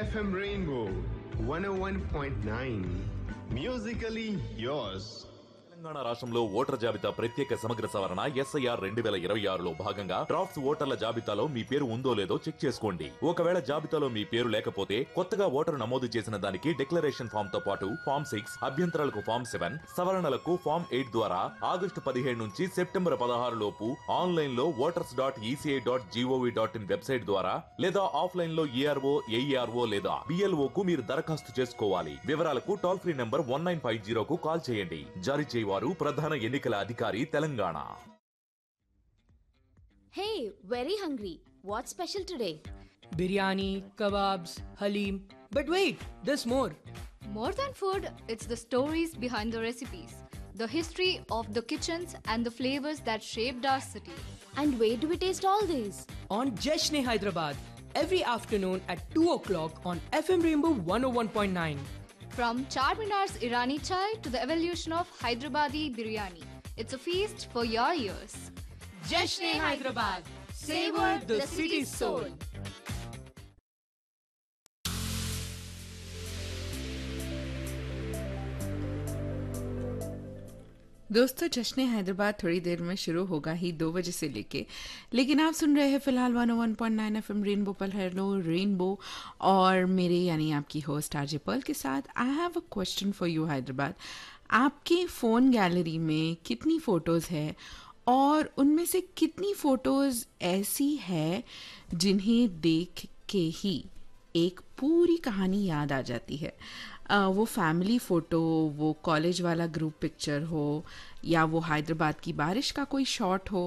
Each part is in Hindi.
FM Rainbow 101.9 Musically yours. Telangana రాష్ట్రంలో ఓటర్ జాబితా ప్రత్యేక సమగ్ర సవరణ ఎస్ఐఆర్ 2026లో భాగంగా డ్రాఫ్ట్స్ ఓటర్ల జాబితాలో మీ పేరు ఉందో లేదో చెక్ చేసుకోండి. ఒకవేళ జాబితాలో మీ పేరు లేకపోతే కొత్తగా ఓటరు నమోదు చేసిన దానికి డిక్లరేషన్ ఫామ్ తో పాటు ఫామ్ 6, అభ్యంతరాలకు ఫామ్ 7, సవరణలకు ఫామ్ 8 ద్వారా ఆగస్టు 17 నుంచి సెప్టెంబర్ 16 లోపు ఆన్లైన్ లో voters.eci.gov.in వెబ్సైట్ ద్వారా లేదా ఆఫ్లైన్ లో ఏఆర్ఓ, ఏఈఆర్ఓ లేదా బిఎల్ఓ కు మీరు దరఖాస్తు చేసుకోవాలి. వివరాలకు టోల్ ఫ్రీ నంబర్ 1950 కు కాల్ చేయండి. జారీ చేయవారు ప్రధాన ఎన్నికల అధికారి Telangana. Hey, very hungry. What's special today? Biryani, kebabs, halim. But wait, there's more. More than food, it's the stories behind the recipes, the history of the kitchens and the flavors that shaped our city. And where do we taste all these? On Jashne Hyderabad, every afternoon at 2 o'clock on FM Rainbow 101.9. From Charminar's Irani chai to the evolution of Hyderabadi biryani, it's a feast for your ears. Jashne Hyderabad, savor the city's soul. दोस्तों, जश्न हैदराबाद थोड़ी देर में शुरू होगा ही 2 बजे से लेके, लेकिन आप सुन रहे हैं फिलहाल 101.9 FM रेनबो पर हेलो रेनबो और मेरे यानी आपकी होस्ट आरजे पर्ल के साथ. I have a question for you Hyderabad. आपके फ़ोन गैलरी में कितनी फ़ोटोज़ है और उनमें से कितनी फ़ोटोज़ ऐसी है जिन्हें देख के ही एक पूरी कहानी याद आ जाती है? वो फैमिली फ़ोटो, वो कॉलेज वाला ग्रुप पिक्चर हो, या वो हैदराबाद की बारिश का कोई शॉट हो,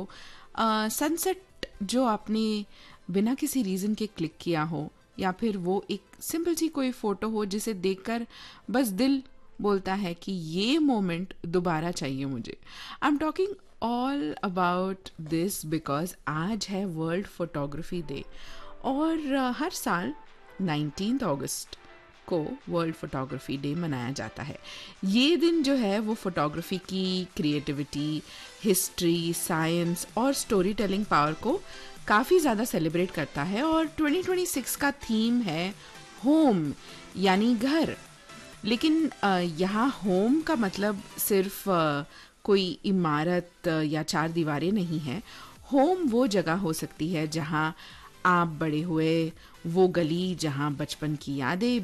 सनसेट जो आपने बिना किसी रीज़न के क्लिक किया हो, या फिर वो एक सिंपल सी कोई फ़ोटो हो जिसे देखकर बस दिल बोलता है कि ये मोमेंट दोबारा चाहिए मुझे. I am talking all about this because आज है वर्ल्ड फोटोग्राफी डे और हर साल 19 अगस्त को वर्ल्ड फोटोग्राफी डे मनाया जाता है. ये दिन जो है वो फोटोग्राफी की क्रिएटिविटी, हिस्ट्री, साइंस और स्टोरी टेलिंग पावर को काफ़ी ज़्यादा सेलिब्रेट करता है. और 2026 का थीम है होम यानी घर. लेकिन यहाँ होम का मतलब सिर्फ कोई इमारत या 4 दीवारें नहीं है. होम वो जगह हो सकती है जहाँ आप बड़े हुए, वो गली जहाँ बचपन की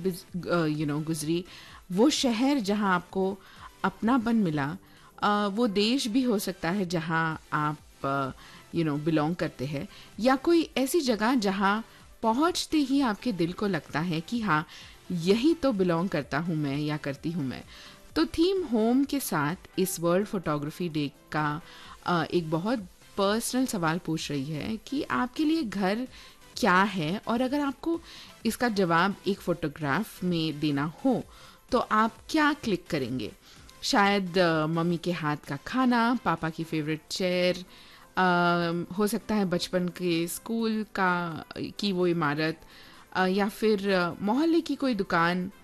यादें गुजरी, वो शहर जहाँ आपको अपनापन मिला, वो देश भी हो सकता है जहाँ आप बिलोंग करते हैं, या कोई ऐसी जगह जहाँ पहुँचते ही आपके दिल को लगता है कि हाँ, यही तो बिलोंग करता हूँ मैं या करती हूँ मैं. तो थीम होम के साथ इस वर्ल्ड फोटोग्राफी डे का एक बहुत पर्सनल सवाल पूछ रही है कि आपके लिए घर क्या है, और अगर आपको इसका जवाब एक फ़ोटोग्राफ में देना हो तो आप क्या क्लिक करेंगे? शायद मम्मी के हाथ का खाना, पापा की फेवरेट चेयर, हो सकता है बचपन के स्कूल की वो इमारत, या फिर मोहल्ले की कोई दुकान,